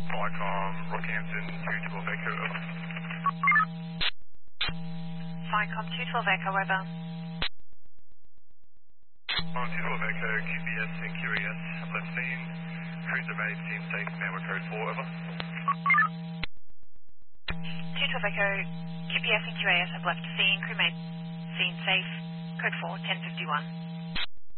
Vicom, Rockhampton, 212 Echo, over. Vicom 212 Echo, over. On 212 Echo, QPS and QES have left scene. Cruiser made scene safe, network code 4, over. 212 Echo, QPS and QAS have left scene. Crew made scene safe. Code 4, 1051.